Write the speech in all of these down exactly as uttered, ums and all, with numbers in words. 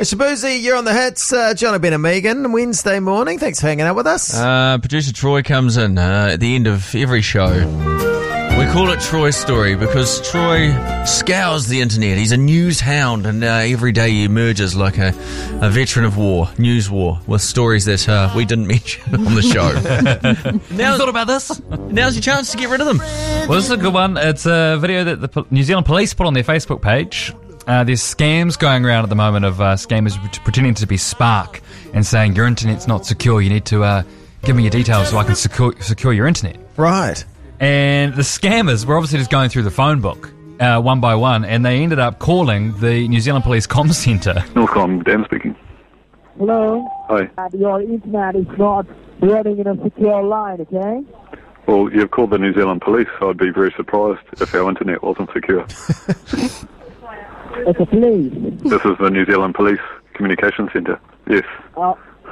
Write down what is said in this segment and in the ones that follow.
Shabuzi, you're on the hits. Uh, John, Ben and Megan, Wednesday morning. Thanks for hanging out with us. Uh, producer Troy comes in uh, at the end of every show. We call it Troy's Story because Troy scours the internet. He's a news hound, and uh, every day he emerges like a, a veteran of war, news war, with stories that uh, we didn't mention on the show. Now, you thought about this? Now's your chance to get rid of them. Well, this is a good one. It's a video that the po- New Zealand Police put on their Facebook page. Uh, there's scams going around at the moment of uh, scammers pretending to be Spark and saying your internet's not secure. You need to uh, give me your details so I can secure, secure your internet. Right. And the scammers were obviously just going through the phone book uh, one by one, and they ended up calling the New Zealand Police Comm Centre. Northcom, Dan speaking. Hello? Hi. Uh, your internet is not running in a secure line, okay? Well, you've called the New Zealand Police, so I'd be very surprised if our internet wasn't secure. It's a police. This is the New Zealand Police Communication Centre. Yes. Uh,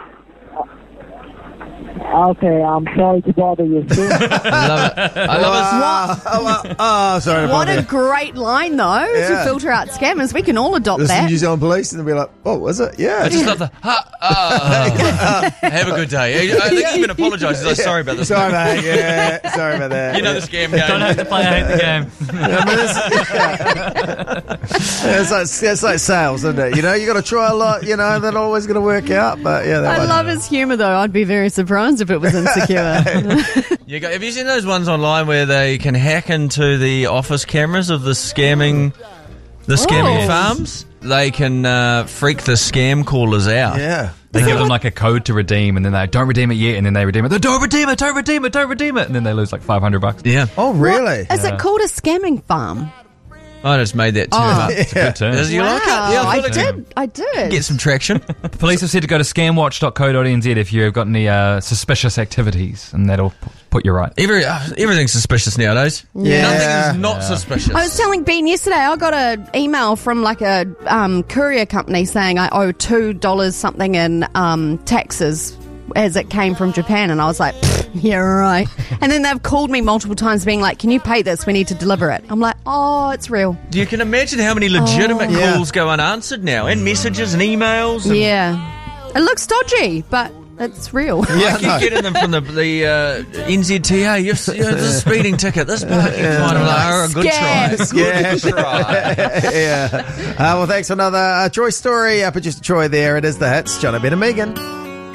uh, okay, I'm sorry to bother you, sir. I love it. I love it. Oh, oh, oh, sorry to What bother a you. great line, though, Yeah. to filter out scammers. We can all adopt This is that. New Zealand Police, and they'll be like, oh, was it? Yeah. I just love the, ha, ah, have a good day. I think he even apologised. He's like, sorry about this. Sorry, mate. Yeah, sorry about that. You know the scam game. Don't have to play, I hate the game. I mean, it's, yeah, it's, like, it's like sales, isn't it? You know, you got to try a lot, you know, they're not always going to work out, but yeah, that I one. love his humour, though. I'd be very surprised if it was insecure. You go, have you seen those ones online where they can hack into the office cameras of the scamming, the scamming Oh. farms? They can uh, freak the scam callers out. Yeah. They give them like a code to redeem, and then they don't redeem it yet, and then they redeem it. They don't redeem it, don't redeem it, don't redeem it, and then they lose like five hundred bucks. Yeah. Oh, really? Is it called a scamming farm? I just made that term Oh. up. It's a good term. Does you wow, like it? Yeah, I thought it did. I did. Get some traction. The police have said to go to scamwatch dot co dot n z if you've got any uh, suspicious activities, and that'll p- put you right. Every, uh, everything's suspicious nowadays. Yeah. Nothing is not suspicious. I was telling Ben yesterday, I got an email from like a um, courier company saying I owe two dollars something in um, taxes as it came from Japan, and I was like, yeah, right. And then they've called me multiple times being like, can you pay this? We need to deliver it. I'm like, oh, it's real. You can imagine how many legitimate Oh. Yeah. calls go unanswered now, and messages and emails. And Yeah. It looks dodgy, but it's real. Yeah, I keep no. getting them from the, the uh, N Z T A. You've, you know, this is a speeding ticket. This parking fine. I'm like, oh, good try. Scam. Good try. yeah. Uh, well, thanks for another uh, Troy story. Uh, producer Troy there. It is the hits. John, Ben and Megan.